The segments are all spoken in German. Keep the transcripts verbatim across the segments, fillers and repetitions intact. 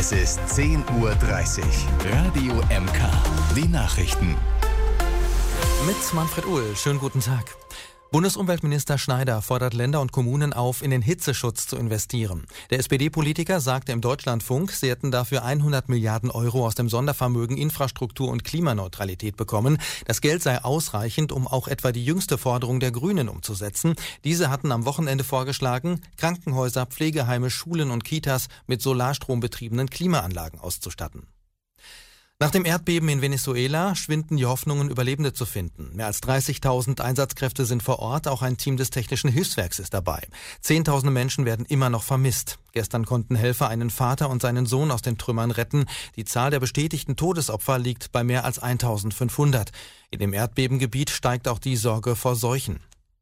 Es ist zehn Uhr dreißig. Radio M K. Die Nachrichten. Mit Manfred Uhl. Schönen guten Tag. Bundesumweltminister Schneider fordert Länder und Kommunen auf, in den Hitzeschutz zu investieren. Der S P D-Politiker sagte im Deutschlandfunk, sie hätten dafür hundert Milliarden Euro aus dem Sondervermögen Infrastruktur und Klimaneutralität bekommen. Das Geld sei ausreichend, um auch etwa die jüngste Forderung der Grünen umzusetzen. Diese hatten am Wochenende vorgeschlagen, Krankenhäuser, Pflegeheime, Schulen und Kitas mit solarstrombetriebenen Klimaanlagen auszustatten. Nach dem Erdbeben in Venezuela schwinden die Hoffnungen, Überlebende zu finden. Mehr als dreißigtausend Einsatzkräfte sind vor Ort, auch ein Team des Technischen Hilfswerks ist dabei. Zehntausende Menschen werden immer noch vermisst. Gestern konnten Helfer einen Vater und seinen Sohn aus den Trümmern retten. Die Zahl der bestätigten Todesopfer liegt bei mehr als eintausendfünfhundert. In dem Erdbebengebiet steigt auch die Sorge vor Seuchen.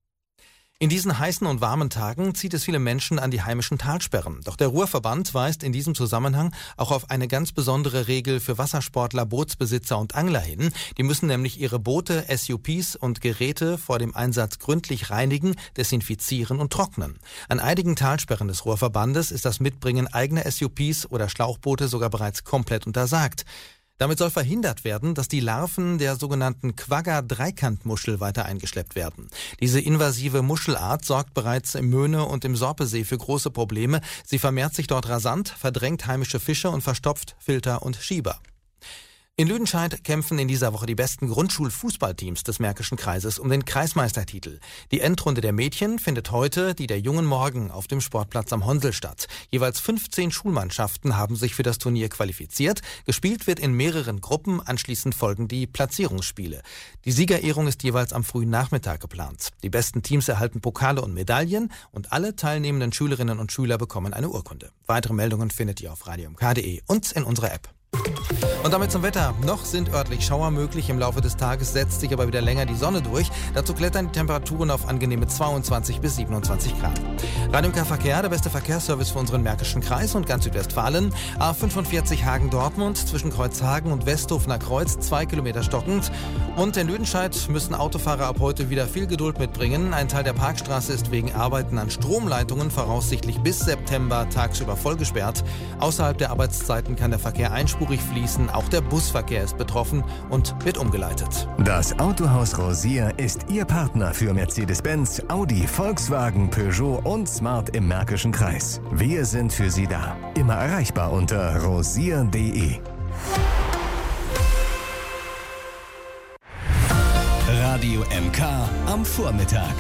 In diesen heißen und warmen Tagen zieht es viele Menschen an die heimischen Talsperren. Doch der Ruhrverband weist in diesem Zusammenhang auch auf eine ganz besondere Regel für Wassersportler, Bootsbesitzer und Angler hin. Die müssen nämlich ihre Boote, S U Ps und Geräte vor dem Einsatz gründlich reinigen, desinfizieren und trocknen. An einigen Talsperren des Ruhrverbandes ist das Mitbringen eigener S U Ps oder Schlauchboote sogar bereits komplett untersagt. Damit soll verhindert werden, dass die Larven der sogenannten Quagga-Dreikantmuschel weiter eingeschleppt werden. Diese invasive Muschelart sorgt bereits im Möhne und im Sorpesee für große Probleme. Sie vermehrt sich dort rasant, verdrängt heimische Fische und verstopft Filter und Schieber. In Lüdenscheid kämpfen in dieser Woche die besten Grundschulfußballteams des Märkischen Kreises um den Kreismeistertitel. Die Endrunde der Mädchen findet heute, die der Jungen morgen, auf dem Sportplatz am Honsel statt. Jeweils fünfzehn Schulmannschaften haben sich für das Turnier qualifiziert. Gespielt wird in mehreren Gruppen, anschließend folgen die Platzierungsspiele. Die Siegerehrung ist jeweils am frühen Nachmittag geplant. Die besten Teams erhalten Pokale und Medaillen und alle teilnehmenden Schülerinnen und Schüler bekommen eine Urkunde. Weitere Meldungen findet ihr auf radio m k punkt d e und in unserer App. Und damit zum Wetter. Noch sind örtlich Schauer möglich. Im Laufe des Tages setzt sich aber wieder länger die Sonne durch. Dazu klettern die Temperaturen auf angenehme zweiundzwanzig bis siebenundzwanzig Grad. Radio M K Verkehr, der beste Verkehrsservice für unseren Märkischen Kreis und ganz Südwestfalen. A fünfundvierzig Hagen-Dortmund zwischen Kreuzhagen und Westhofener Kreuz, zwei Kilometer stockend. Und in Lüdenscheid müssen Autofahrer ab heute wieder viel Geduld mitbringen. Ein Teil der Parkstraße ist wegen Arbeiten an Stromleitungen voraussichtlich bis September tagsüber voll gesperrt. Außerhalb der Arbeitszeiten kann der Verkehr einspurig fließen. Auch der Busverkehr ist betroffen und wird umgeleitet. Das Autohaus Rosier ist Ihr Partner für Mercedes-Benz, Audi, Volkswagen, Peugeot und Smart im Märkischen Kreis. Wir sind für Sie da. Immer erreichbar unter rosier punkt d e. Radio M K am Vormittag.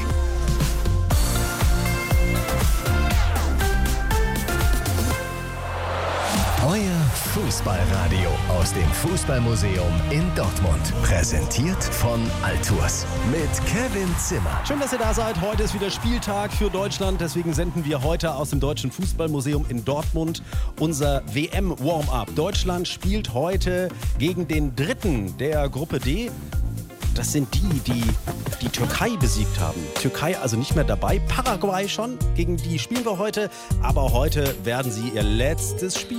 Euer Fußballradio aus dem Fußballmuseum in Dortmund. Präsentiert von Altours mit Kevin Zimmer. Schön, dass ihr da seid. Heute ist wieder Spieltag für Deutschland. Deswegen senden wir heute aus dem Deutschen Fußballmuseum in Dortmund unser W M-Warm-Up. Deutschland spielt heute gegen den Dritten der Gruppe D. Das sind die, die die Türkei besiegt haben. Türkei also nicht mehr dabei. Paraguay schon. Gegen die spielen wir heute. Aber heute werden sie ihr letztes Spiel